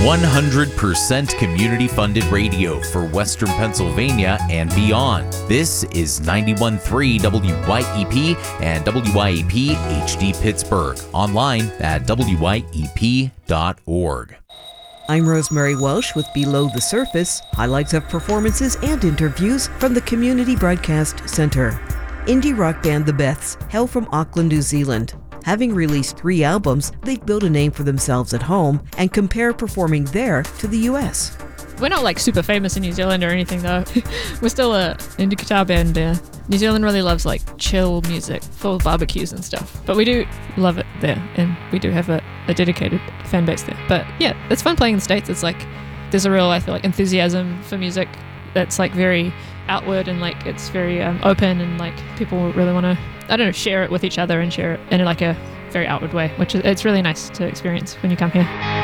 100% community-funded radio for Western Pennsylvania and beyond. This is 91.3 WYEP and WYEP HD Pittsburgh. Online at wyep.org. I'm Rosemary Welsh with Below the Surface, highlights of performances and interviews from the Community Broadcast Centre. Indie rock band The Beths hail from Auckland, New Zealand. Having released 3 albums, they've built a name for themselves at home and compare performing there to the US. We're not like super famous in New Zealand or anything though. We're still a indie guitar band there. New Zealand really loves like chill music, full of barbecues and stuff. But we do love it there, and we do have a dedicated fan base there. But yeah, it's fun playing in the States. It's like, there's a real, I feel like, enthusiasm for music that's like very outward, and like it's very open, and like people really want to, I don't know, share it with each other and share it in like a very outward way, which it's really nice to experience when you come here.